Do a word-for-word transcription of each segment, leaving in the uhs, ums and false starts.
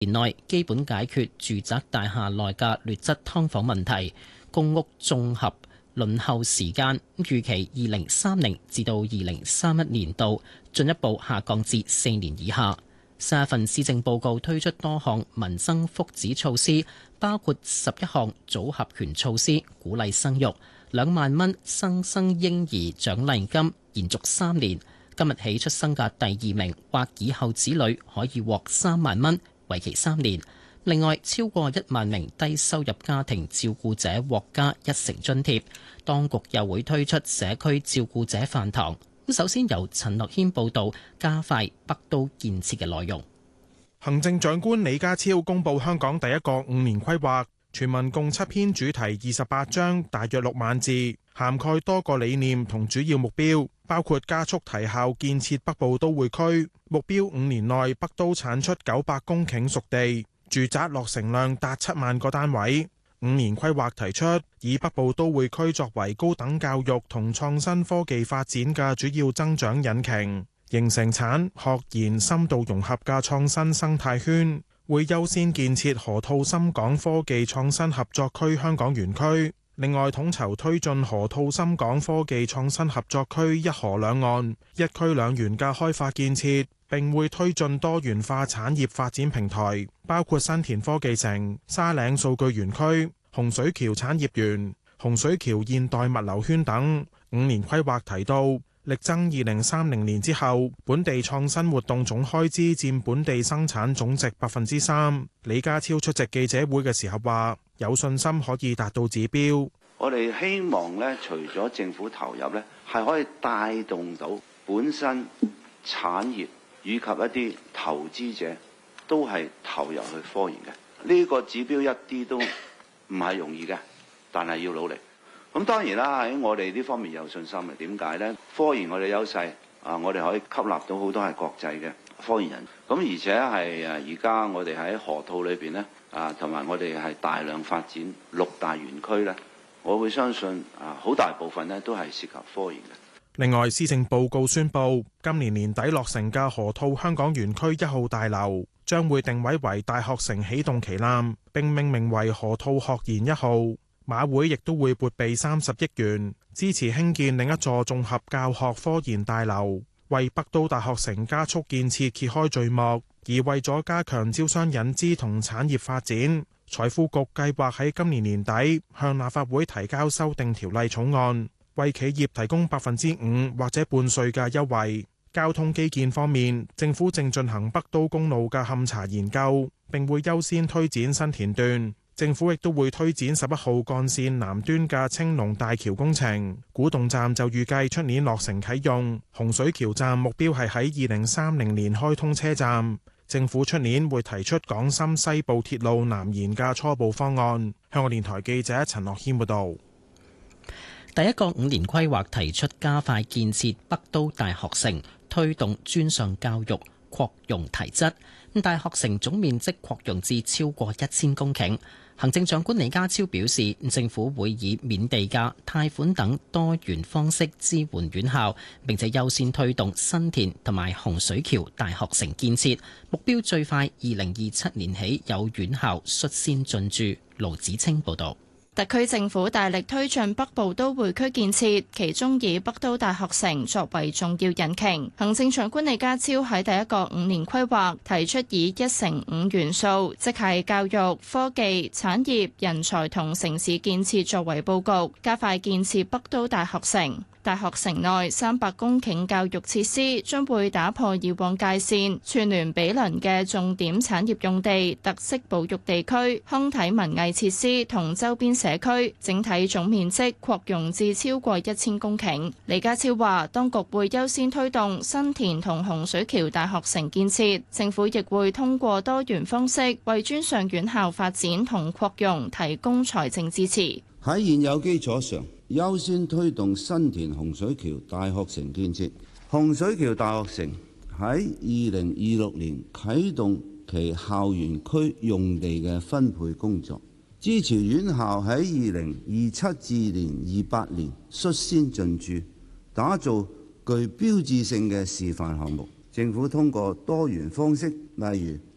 年內基本解決住宅大廈內嘅劣質劏房問題，公屋綜合輪候時間預期二零三零至到二零三一年度進一步下降至四年以下。新一份施政報告推出多項民生福祉措施，包括十一項組合拳措施，鼓勵生育，兩萬蚊新生嬰兒獎勵金延續三年，今日起出生嘅第二名或以後子女可以獲三萬蚊，為期三年。另外，超過一萬名低收入家庭照顧者獲加一成津貼。當局又會推出社區照顧者飯堂。首先由陳樂軒報導加快北都建設嘅內容。 行政長官李家超公布香港第一個五年規劃，全文共七篇主題二十八章，大約六萬字，涵蓋多個理念同主要目標，包括加速提效建設北部都會區，目標五年內北都產出九百公頃熟地，住宅落成量達七萬個單位。五年規劃提出，以北部都會區作為高等教育同創新科技發展嘅主要增長引擎，形成產學研深度融合嘅創新生態圈。會優先建設河套深港科技創新合作區香港園區，另外統籌推進河套深港科技創新合作區一河兩岸一區兩園嘅開發建設，並會推進多元化產業發展平台，包括新田科技城、沙嶺數據園區、洪水橋產業園、洪水橋現代物流圈等。五年規劃提到，力爭二零三零年之後，本地創新活動總開支佔本地生產總值百分之三。李家超出席記者會嘅時候話，有信心可以達到指標。 我哋希望咧，除咗政府投入咧，係可以帶動到本身產業以及一啲投資者都係投入去科研嘅。呢個指標一啲都唔係容易嘅，但係要努力。咁當然啦，喺我哋呢方面有信心嘅。點解呢？科研我哋優勢啊，我哋可以吸納到好多係國際嘅科研人。咁而且係誒而家我哋喺河套裏邊呢，啊，同埋我哋係大量發展六大園區呢，我會相信啊，好大部分呢都係涉及科研嘅。 另外，施政報告宣布，今年年底落成嘅河套香港園區一號大樓將會定位為大學城起動旗艦，並命名為河套學研一號。馬會亦都會撥備三十億元，支持興建另一座綜合教學科研大樓，為北都大學城加速建設揭開序幕。而為咗加強招商引資同產業發展，財庫局計劃喺今年年底向立法會提交修訂條例草案，為企業提供百分之五或者半稅嘅優惠。交通基建方面，政府正進行北都公路嘅勘查研究，並會優先推展新田段。政府亦都會推展十一號幹線南端嘅青龍大橋工程，古洞站就預計出年落成啟用，洪水橋站目標係喺二零三零年開通車站。政府出年會提出港深西部鐵路南延嘅初步方案。香港電台記者陳樂謙報道。 第一個五年規劃提出加快建設北都大學城，推動專上教育擴容提質。大學城總面積擴容至超過一千公頃。行政長官李家超表示，政府會以免地價、貸款等多元方式支援院校，並且優先推動新田同埋洪水橋大學城建設，目標最快二零二七年起有院校率先進駐。盧子清報導。 特區政府大力推進北部都會區建設，其中以北都大學城作為重要引擎。行政長官李家超喺第一個五年規劃提出以一乘五元素，即係教育、科技、產業、人才同城市建設作為佈局，加快建設北都大學城。大學城內三百公頃教育設施將會打破以往界線，串聯毗鄰嘅重點產業用地、特色保育地區、康體文藝設施同周邊社區，整體總面積擴容至超過一千公頃。李家超話，當局會優先推動新田同洪水橋大學城建設，政府亦會通過多元方式為專上院校發展同擴容提供財政支持。 喺現有基礎上，優先推動新田洪水橋大學城建設。洪水橋大學城喺二零二六年啟動其校園區用地嘅分配工作，支持院校喺二零二七至二零二八年率先進駐，打造具標誌性嘅示範項目。政府通過多元方式，例如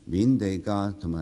免地價同埋